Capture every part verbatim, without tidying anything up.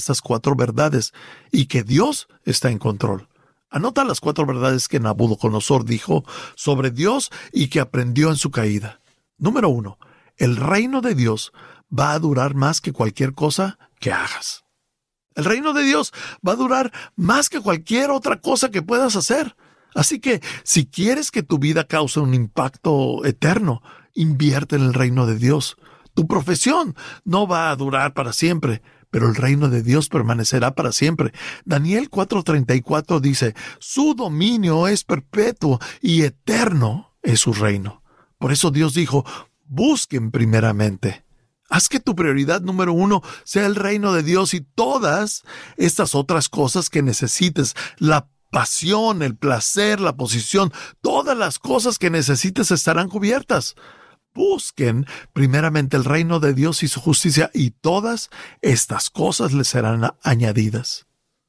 estas cuatro verdades y que Dios está en control. Anota las cuatro verdades que Nabucodonosor dijo sobre Dios y que aprendió en su caída. Número uno, el reino de Dios va a durar más que cualquier cosa que hagas. El reino de Dios va a durar más que cualquier otra cosa que puedas hacer. Así que, si quieres que tu vida cause un impacto eterno, invierte en el reino de Dios. Tu profesión no va a durar para siempre, pero el reino de Dios permanecerá para siempre. Daniel cuatro treinta y cuatro dice, su dominio es perpetuo y eterno es su reino. Por eso Dios dijo, busquen primeramente. Haz que tu prioridad número uno sea el reino de Dios y todas estas otras cosas que necesites, la pasión, el placer, la posición, todas las cosas que necesites estarán cubiertas. Busquen primeramente el reino de Dios y su justicia y todas estas cosas les serán añadidas.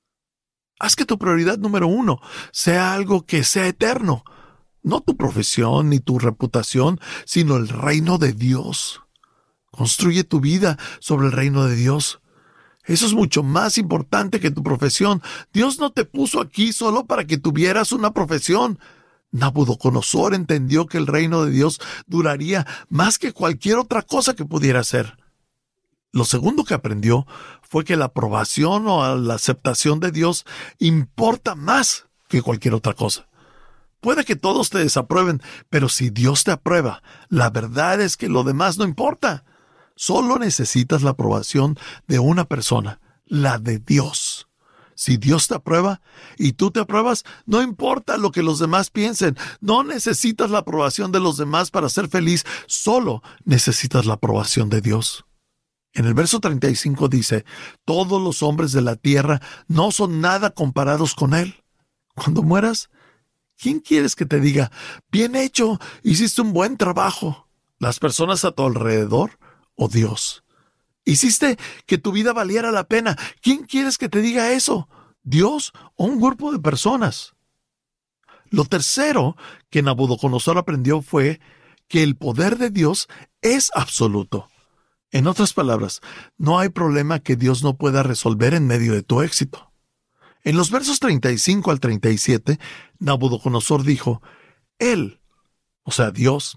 Haz que tu prioridad número uno sea algo que sea eterno. No tu profesión ni tu reputación, sino el reino de Dios. Construye tu vida sobre el reino de Dios. Eso es mucho más importante que tu profesión. Dios no te puso aquí solo para que tuvieras una profesión. Nabucodonosor entendió que el reino de Dios duraría más que cualquier otra cosa que pudiera hacer. Lo segundo que aprendió fue que la aprobación o la aceptación de Dios importa más que cualquier otra cosa. Puede que todos te desaprueben, pero si Dios te aprueba, la verdad es que lo demás no importa. Solo necesitas la aprobación de una persona, la de Dios. Si Dios te aprueba y tú te apruebas, no importa lo que los demás piensen. No necesitas la aprobación de los demás para ser feliz. Solo necesitas la aprobación de Dios. En el verso treinta y cinco dice, todos los hombres de la tierra no son nada comparados con Él. Cuando mueras, ¿quién quieres que te diga, bien hecho, hiciste un buen trabajo? ¿Las personas a tu alrededor o Dios? ¿Hiciste que tu vida valiera la pena? ¿Quién quieres que te diga eso? ¿Dios o un grupo de personas? Lo tercero que Nabucodonosor aprendió fue que el poder de Dios es absoluto. En otras palabras, no hay problema que Dios no pueda resolver en medio de tu éxito. En los versos treinta y cinco al treinta y siete, Nabucodonosor dijo, Él, o sea Dios,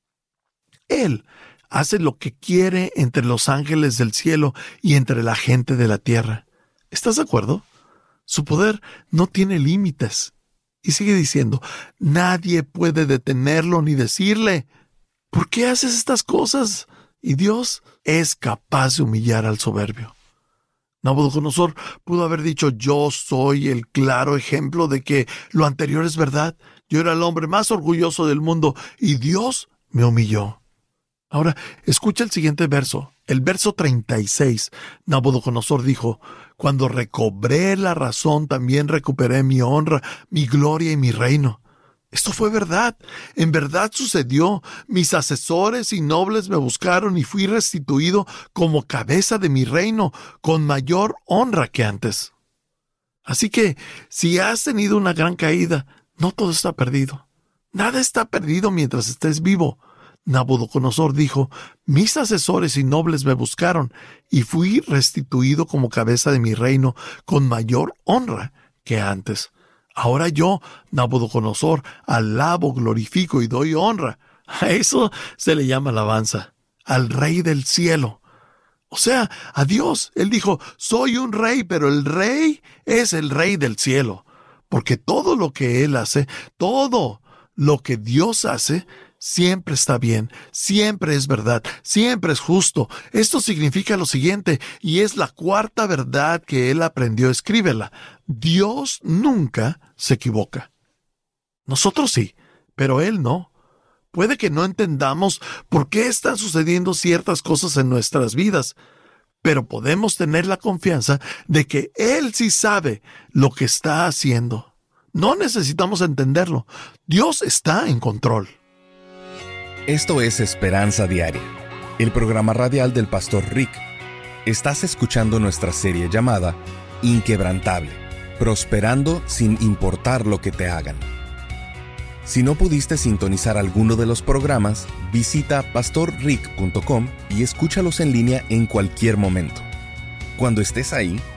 Él hace lo que quiere entre los ángeles del cielo y entre la gente de la tierra. ¿Estás de acuerdo? Su poder no tiene límites. Y sigue diciendo, nadie puede detenerlo ni decirle, ¿por qué haces estas cosas? Y Dios es capaz de humillar al soberbio. Nabucodonosor pudo haber dicho, yo soy el claro ejemplo de que lo anterior es verdad. Yo era el hombre más orgulloso del mundo y Dios me humilló. Ahora, escucha el siguiente verso. El verso treinta y seis. Nabucodonosor dijo, cuando recobré la razón, también recuperé mi honra, mi gloria y mi reino. Esto fue verdad. En verdad sucedió. Mis asesores y nobles me buscaron y fui restituido como cabeza de mi reino, con mayor honra que antes. Así que, si has tenido una gran caída, no todo está perdido. Nada está perdido mientras estés vivo. Nabucodonosor dijo, mis asesores y nobles me buscaron y fui restituido como cabeza de mi reino con mayor honra que antes. Ahora yo, Nabucodonosor, alabo, glorifico y doy honra. A eso se le llama alabanza, al Rey del cielo. O sea, a Dios. Él dijo, soy un rey, pero el rey es el Rey del cielo. Porque todo lo que Él hace, todo lo que Dios hace, siempre está bien, siempre es verdad, siempre es justo. Esto significa lo siguiente, y es la cuarta verdad que él aprendió. Escríbela. Dios nunca se equivoca. Nosotros sí, pero Él no. Puede que no entendamos por qué están sucediendo ciertas cosas en nuestras vidas, pero podemos tener la confianza de que Él sí sabe lo que está haciendo. No necesitamos entenderlo. Dios está en control. Esto es Esperanza Diaria, el programa radial del pastor Rick. Estás escuchando nuestra serie llamada Inquebrantable, prosperando sin importar lo que te hagan. Si no pudiste sintonizar alguno de los programas, visita pastor rick punto com y escúchalos en línea en cualquier momento. Cuando estés ahí,